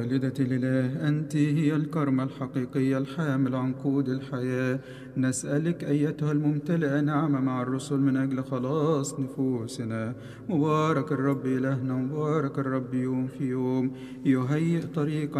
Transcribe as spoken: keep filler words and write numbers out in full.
والدة الإله، أنت هي الكرمة الحقيقية الحامل عنقود الحياة. نسألك أيتها الممتلئة نعمة مع الرسل من أجل خلاص نفوسنا. مبارك الرب إلهنا، مبارك الرب يوم في يوم، يهيئ طريقا